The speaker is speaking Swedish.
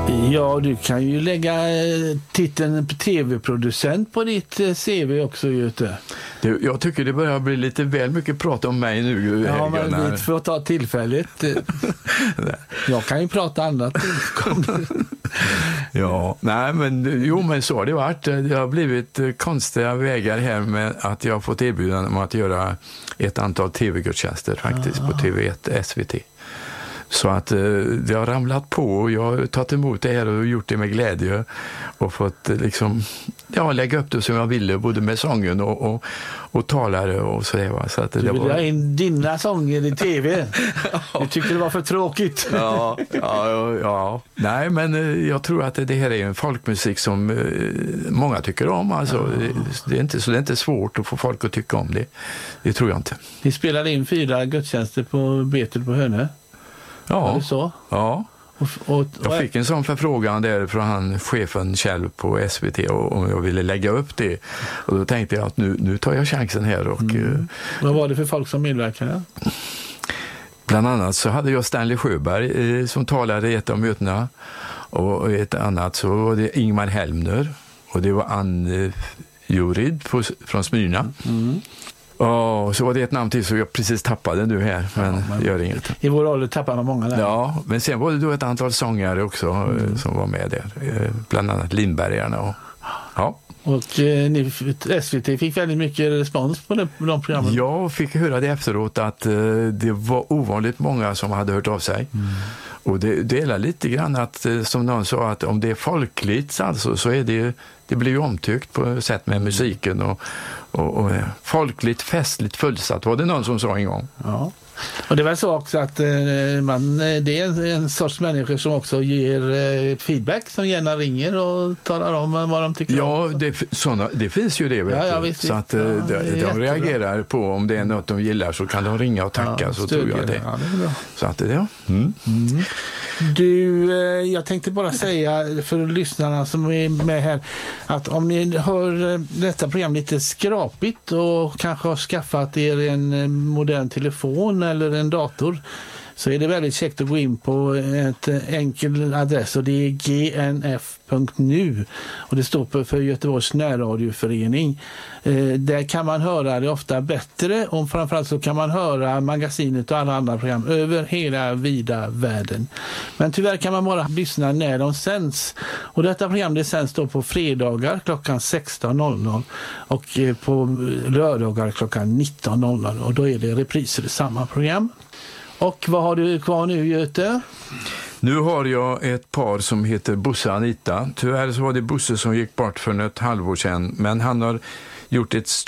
Ja, du kan ju lägga titeln tv-producent på ditt CV också, Göte. Jag tycker det börjar bli lite väl mycket prat om mig nu. Ja, men vi får ta tillfället. Jag kan ju prata annat. Ja, nej men men så har det varit. Det har blivit konstiga vägar här med att jag har fått erbjudande om att göra ett antal tv-gudstjänster faktiskt på TV1 SVT. Så att det har ramlat på och jag har tagit emot det här och gjort det med glädje och fått lägga upp det som jag ville, både med sången och talare och så där. Så att du vill ha in dina sånger i tv. Du tyckte det var för tråkigt. Ja. Nej, men jag tror att det här är en folkmusik som många tycker om. Alltså, det är inte svårt att få folk att tycka om det. Det tror jag inte. Ni spelade in 4 gudstjänster på Betel på Hönö. Ja, så? Ja. Jag fick en sån förfrågan där från chefen själv på SVT om jag ville lägga upp det. Och då tänkte jag att nu tar jag chansen här. Och, vad var det för folk som medverkade? Bland annat så hade jag Stanley Sjöberg som talade i ett av mötena. Och ett annat så var det Ingmar Helmner. Och det var Ann Jurid från Smyrna. Och så var det ett namn till så jag precis tappade nu här, men gör inget. I vår ålder tappar man många där. Ja, men sen var det då ett antal sångare också som var med där. Bland annat Lindbergarna. Och SVT fick väldigt mycket respons på de programmen. Jag fick höra det efteråt att det var ovanligt många som hade hört av sig. Och det är lite grann att, som någon sa, att om det är folkligt alltså, så är det blir ju omtyckt på sätt med musiken och folkligt, festligt, fullsatt var det någon som sa en gång. Ja. Och det är väl så också att det är en sorts människor som också ger feedback, som gärna ringer och talar om vad de tycker om. Ja, det finns ju det, vet du. Så att de reagerar på om det är något de gillar, så kan de ringa och tacka, så tror jag det. Ja, det är bra. Så att Du, jag tänkte bara säga för lyssnarna som är med här att om ni hör detta program lite skrapigt och kanske har skaffat er en modern telefon eller en dator, så är det väldigt käckt att gå in på ett enkel adress, och det är gnf.nu, och det står för Göteborgs närradioförening. Där kan man höra det ofta bättre, och framförallt så kan man höra magasinet och alla andra program över hela vida världen. Men tyvärr kan man bara lyssna när de sänds, och detta program det sänds då på fredagar klockan 16.00 och på lördagar klockan 19.00, och då är det repriser i samma program. Och vad har du kvar nu, Göte? Nu har jag ett par som heter Bosse och Anita. Tyvärr så var det Bosse som gick bort för ett halvår sedan, men han har gjort ett